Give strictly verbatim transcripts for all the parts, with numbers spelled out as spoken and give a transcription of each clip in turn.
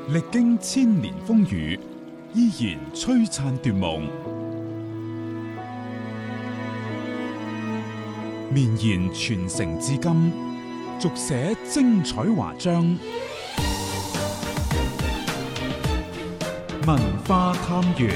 歷經千年風雨，依然璀璨奪夢，綿延傳承至今，續寫精彩華章。文化探源。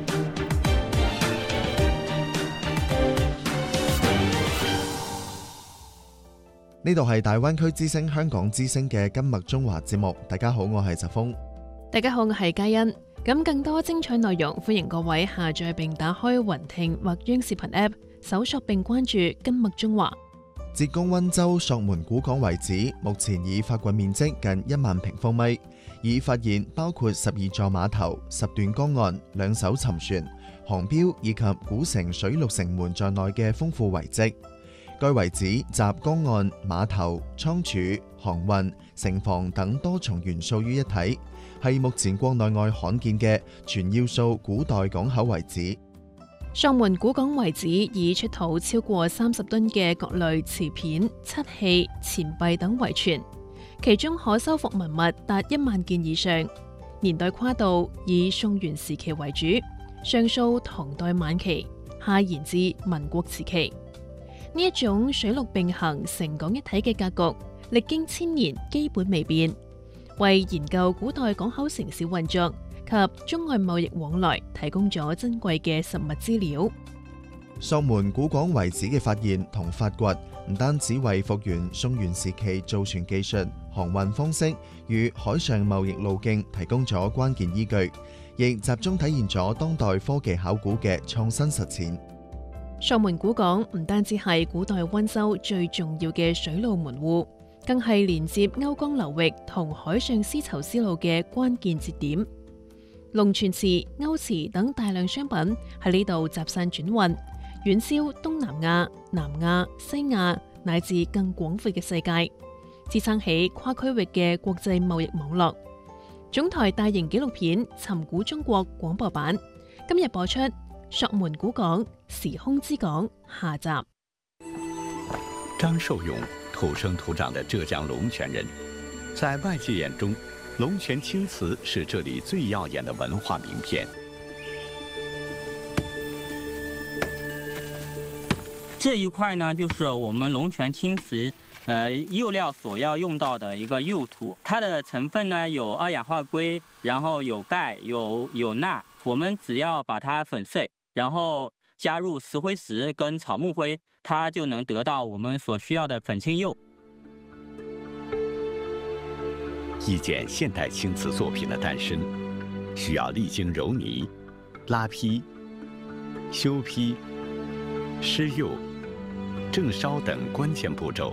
呢度係大灣區之聲香港之聲嘅今麥中華節目。大家好，我係澤峰。 大家好，我係嘉欣。咁更多精彩內容，歡迎各位下載並打開雲聽或央視頻 App， 搜索並關注今麥中華。 浙江溫州朔門古港遺址目前已發掘面積近一萬平方米，已發現包括十二座碼頭、十段江岸、兩艘沉船、航標以及古城水陸城門在內嘅豐富遺跡。該遺址集江岸、碼頭、倉儲、航運、城防等多重元素於一體，係目前國內外罕見嘅全要素古代港口遺址。 朔門古港遺址已出土超過三十噸嘅各類瓷片、漆器、錢幣等遺存，其中可修復文物達一萬件以上，年代跨度以宋元時期為主，上溯唐代晚期，下延至民國時期。呢一種水陸並行、城港一體嘅格局，歷經千年基本未變，為研究古代港口城市運作及中外貿易往來提供咗珍貴嘅實物資料。 朔門古港遺址嘅發現同發掘，唔單止為復原宋元時期造船技術、航運方式與海上貿易路徑提供咗關鍵依據，亦集中體現咗當代科技考古嘅創新實踐。 朔門古港唔單止係古代溫州最重要嘅水路門戶，更係連接歐江流域同海上絲綢之路嘅關鍵節點。龍泉瓷、歐瓷等大量商品喺呢度集散轉運，遠銷東南亞、南亞、西亞乃至更廣闊嘅世界，支撐起跨區域嘅國際貿易網絡。總台大型紀錄片《尋古中國》廣播版今日播出。朔門古港時空之港下集。 張壽勇，土生土長的浙江龍泉人，在外界眼中，龍泉青瓷是這裏最耀眼的文化名片。 這一塊呢，就是我們龍泉青瓷，呃，釉料所要用到的一個釉土，它的成分呢有二氧化硅，然後有鈣，有有鈉，我們只要把它粉碎。然後加入石灰石跟草木灰，它就能得到我們所需要的粉青釉。 一件現代青瓷作品的誕生，需要歷經揉泥、拉坯、修坯、施釉、正燒等關鍵步驟。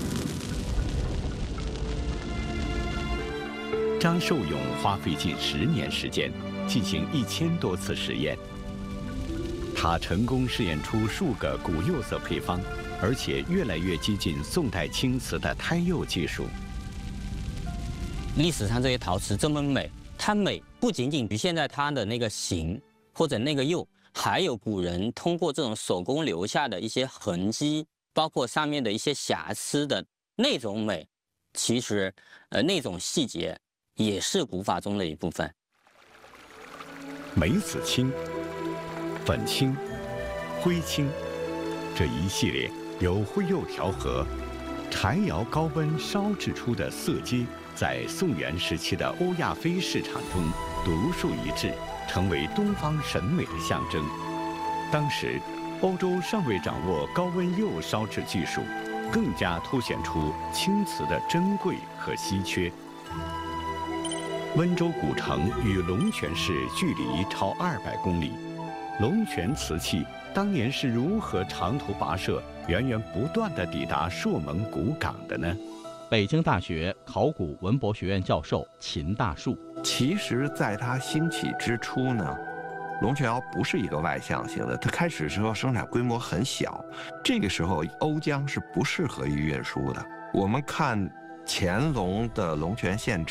張壽勇花費近十年時間，進行一千多次實驗。他成功試驗出數個古釉色配方，而且越來越接近宋代青瓷的胎釉技術。 歷史上這些陶瓷這麼美，它美不僅僅局限在它的那個形或者那個釉，還有古人通過這種手工留下的一些痕跡，包括上面的一些瑕疵的那種美，其實呃那種細節也是古法中的一部分。 梅子青、粉青、灰青這一系列由灰釉調和、柴窯高溫燒製出的色階，在宋元時期的歐亞非市場中獨樹一幟，成為東方審美的象徵。當時歐洲尚未掌握高溫釉燒製技術，更加凸顯出青瓷的珍貴和稀缺。溫州古城與龍泉市距離超二百公里。龍泉瓷器當年是如何長途跋涉、源源不斷地抵達朔門古港的呢？ 北京大學考古文博學院教授秦大樹， 其實在它興起之初呢，龍泉窯不是一個外向型的，它開始時候生產規模很小，這個時候甌漿是不適合於運輸的。我們看乾隆的龍泉縣